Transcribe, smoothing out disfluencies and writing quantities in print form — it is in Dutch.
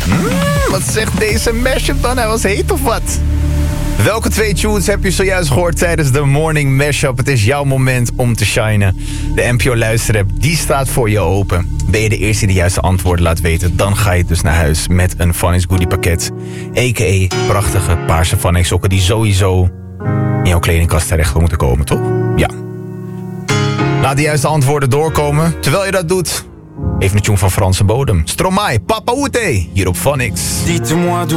Wat zegt deze mashup dan? Hij was heet of wat? Welke 2 tunes heb je zojuist gehoord tijdens de Morning Mashup? Het is jouw moment om te shinen. De NPO Luisterapp, die staat voor je open. Ben je de eerste die de juiste antwoorden laat weten... dan ga je dus naar huis met een Phonics Goodie pakket. A.k.a. prachtige paarse Phonics sokken... die sowieso in jouw kledingkast terecht moeten komen, toch? Ja. Laat de juiste antwoorden doorkomen. Terwijl je dat doet... even een tune van Franse bodem. Stromae, Papa Oute, hier op Phonics. Dites-moi